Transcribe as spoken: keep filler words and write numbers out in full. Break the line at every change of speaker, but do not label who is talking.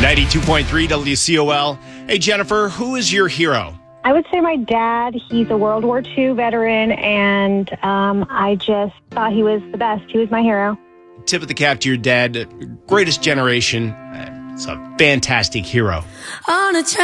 ninety-two point three W C O L. Hey, Jennifer, who is your hero?
I would say my dad. He's a World War Two veteran, and um, I just thought he was the best. He was my hero.
Tip of the cap to your dad. Greatest generation. It's a fantastic hero.
On a